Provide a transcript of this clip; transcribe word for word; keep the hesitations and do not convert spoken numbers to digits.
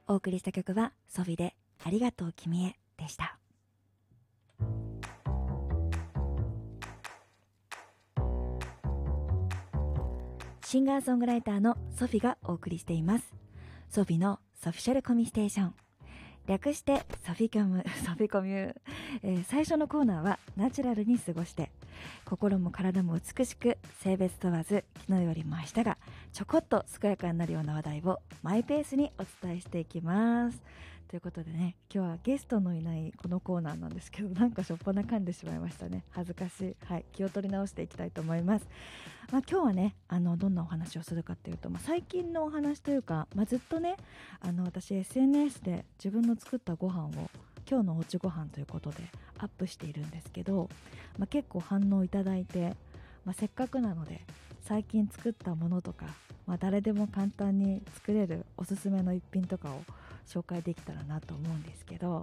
お送りした曲はソフィでありがとう君へでした。シンガーソングライターのソフィがお送りしています。ソフィのソフィシャルコミュステーション、略してソフィコム、ソフィコミュ、えー、最初のコーナーはナチュラルに過ごして、心も体も美しく性別問わず昨日よりも明日がちょこっと健やかになるような話題をマイペースにお伝えしていきます。ということでね、今日はゲストのいないこのコーナーなんですけど、なんかしょっぱな噛んでしまいましたね。恥ずかしい。はい、気を取り直していきたいと思います。まあ、今日はね、あのどんなお話をするかっていうと、まあ、最近のお話というか、まあ、ずっとね、あの私 エスエヌエス で自分の作ったご飯を今日のおうちご飯ということでアップしているんですけど、まあ、結構反応いただいて、まあ、せっかくなので最近作ったものとか、まあ、誰でも簡単に作れるおすすめの一品とかを紹介できたらなと思うんですけど、